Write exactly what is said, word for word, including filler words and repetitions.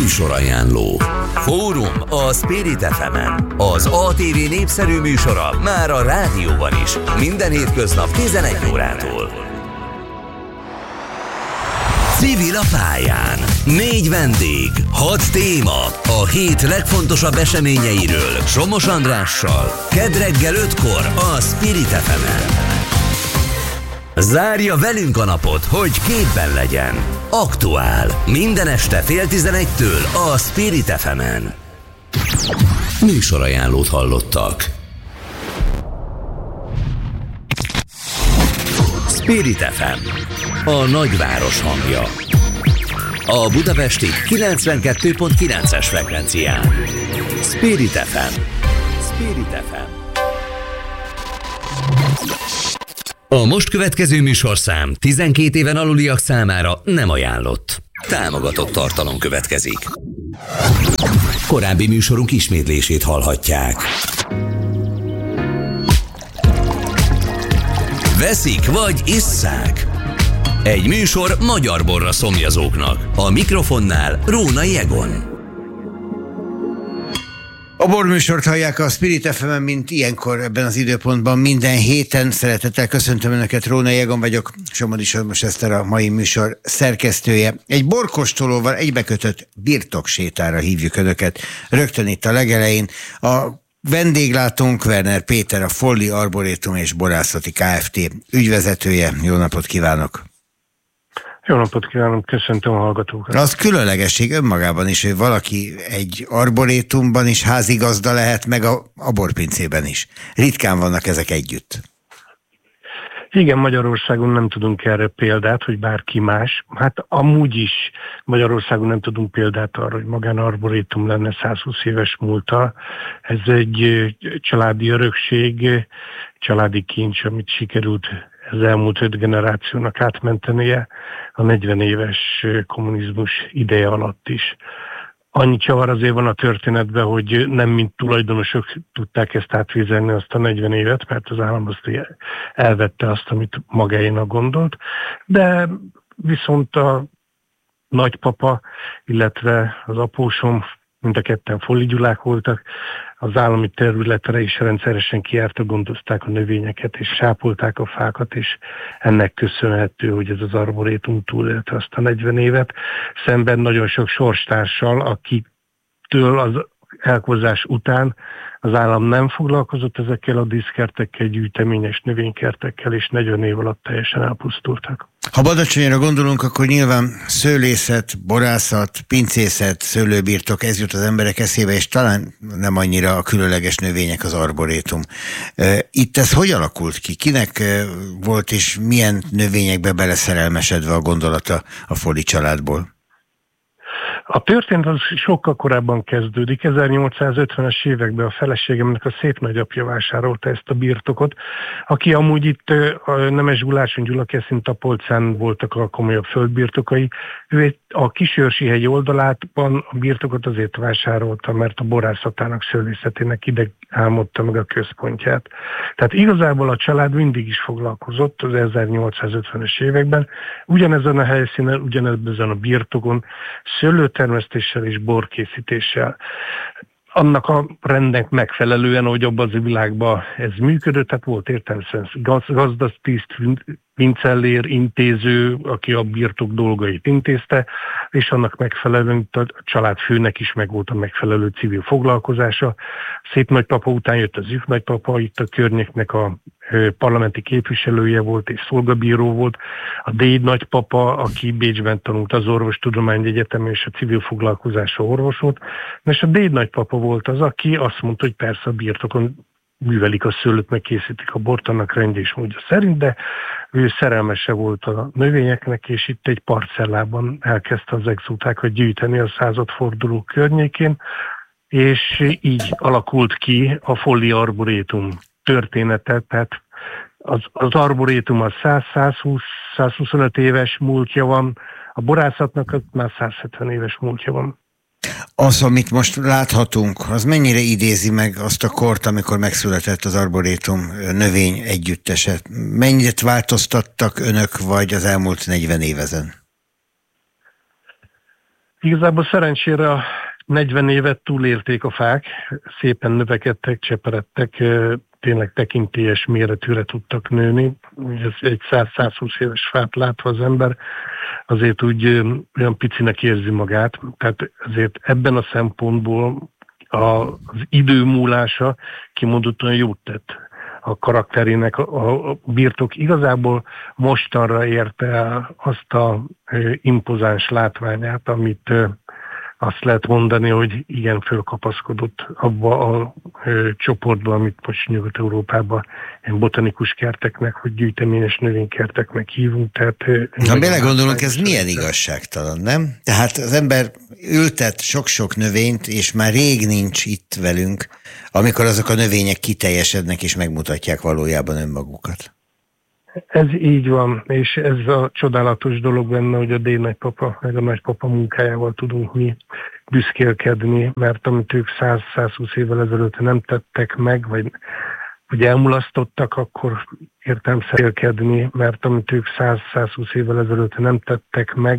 Műsorajánló. Fórum a Spirit ef emen. Az á té vé népszerű műsora már a rádióban is. Minden hétköznap tizenegy órától. Civil a pályán. Négy vendég, hat téma. A hét legfontosabb eseményeiről Somos Andrással. Kedd reggel ötkor a Spirit ef emen. Zárja velünk a napot, hogy képben legyen. Aktuál. Minden este fél tizenegytől a Spirit ef emen. Műsorajánlót hallottak. Spirit ef em. A nagyváros hangja. A budapesti kilencvenkettő pont kilences frekvencián. Spirit ef em. Spirit ef em. A most következő műsorszám tizenkét éven aluliak számára nem ajánlott. Támogatott tartalom következik. Korábbi műsorunk ismétlését hallhatják. Veszik vagy isszák? Egy műsor magyar borra szomjazóknak. A mikrofonnál Rónai Egon. A borműsort hallják a Spirit ef emen, mint ilyenkor ebben az időpontban minden héten. Szeretettel köszöntöm Önöket, Rónai Egon vagyok, Somodi Sormos Eszter a mai műsor szerkesztője. Egy borkóstolóval egybekötött birtoksétára hívjuk Önöket rögtön itt a legelején. A vendéglátónk Werner Péter, a Folli Arborétum és Borászati Kft. Ügyvezetője. Jó napot kívánok! Jó napot kívánok, köszöntöm a hallgatókat. Az különlegesség önmagában is, hogy valaki egy arborétumban is házigazda lehet, meg a, a borpincében is. Ritkán vannak ezek együtt. Igen, Magyarországon nem tudunk erre példát, hogy bárki más. Hát amúgy is Magyarországon nem tudunk példát arra, hogy magánarborétum lenne százhúsz éves múlttal. Ez egy családi örökség, családi kincs, amit sikerült az elmúlt öt generációnak átmentenie a negyven éves kommunizmus ideje alatt is. Annyi csavar azért van a történetben, hogy nem mint tulajdonosok tudták ezt átvézelni azt a negyven évet, mert az állam azt elvette azt, amit magáénak gondolt, de viszont a nagypapa, illetve az apósom, mind a ketten Folli Gyulák voltak, az állami területre is rendszeresen kijártak, gondozták a növényeket, és sápolták a fákat, és ennek köszönhető, hogy ez az arborétum túlélte azt a negyven évet, szemben nagyon sok sorstársal, akitől az elkozás után az állam nem foglalkozott ezekkel a díszkertekkel, gyűjteményes növénykertekkel, és negyven év alatt teljesen elpusztultak. Ha Badacsonyra gondolunk, akkor nyilván szőlészet, borászat, pincészet, szőlőbirtok, ez jut az emberek eszébe, és talán nem annyira a különleges növények, az arborétum. Itt ez hogy alakult ki? Kinek volt és milyen növényekbe beleszerelmesedve a gondolata a Folli családból? A történet az sokkal korábban kezdődik. ezernyolcszázötvenes években a feleségemnek a szép nagyapja vásárolta ezt a birtokot, aki amúgy itt a Nemes Guláson, Gyulakeszin, Tapolcán voltak a komolyabb földbirtokai. Ő a Kisőrsi-hegy oldalában a birtokot azért vásárolta, mert a borászatának, szőlészetének ide álmodta meg a központját. Tehát igazából a család mindig is foglalkozott az ezernyolcszázötvenes években, ugyanezen a helyszínen, ugyanezen a birtokon, szőlőtermesztéssel és borkészítéssel. Annak a rendnek megfelelően, hogy abban az világban ez működött, tehát volt értelemszerűen gazdatiszt, pincellér, intéző, aki a birtok dolgait intézte, és annak megfelelően a családfőnek is megvolt a megfelelő civil foglalkozása. Szép nagypapa után jött az Züff nagypapa, itt a környéknek a parlamenti képviselője volt és szolgabíró volt, a Déd nagypapa, aki Bécsben tanult az Orvostudományi Egyetemen, és a civil foglalkozása orvos volt, és a Déd nagypapa volt az, aki azt mondta, hogy persze a birtokon művelik a szőlőt, meg készítik a bort, annak rendje és módja szerint, de ő szerelmese volt a növényeknek, és itt egy parcellában elkezdte az exótákat gyűjteni a századforduló környékén, és így alakult ki a Folli Arborétum története, tehát az, az arborétum az száz-százhúsz-százhuszonöt éves múltja van, a borászatnak már százhetven éves múltja van. Az, amit most láthatunk, az mennyire idézi meg azt a kort, amikor megszületett az arborétum növény együttese? Mennyit változtattak önök vagy az elmúlt negyven évezen? Igazából szerencsére a negyven évet túlélték a fák, szépen növekedtek, cseperedtek, tényleg tekintélyes méretűre tudtak nőni. Ez egy száz-százhúsz éves fát látva az ember azért úgy olyan picinek érzi magát. Tehát azért ebben a szempontból az idő múlása kimondottan jót tett a karakterének. A birtok igazából mostanra érte el azt a impozáns látványát, amit azt lehet mondani, hogy igen, fölkapaszkodott abba a ö, csoportba, amit most Nyugat-Európában ilyen botanikus kerteknek, vagy gyűjteményes növénykerteknek hívunk. Tehát, ha belegondolunk, ez milyen igazságtalan, nem? Tehát az ember ültet sok-sok növényt, és már rég nincs itt velünk, amikor azok a növények kiteljesednek, és megmutatják valójában önmagukat. Ez így van, és ez a csodálatos dolog benne, hogy a dédnagypapa, meg a nagypapa munkájával tudunk mi büszkélkedni, mert amit ők száz-százhúsz évvel ezelőtt nem tettek meg, vagy, vagy elmulasztottak, akkor értem szélkedni, mert amit ők száz-százhúsz évvel ezelőtt nem tettek meg,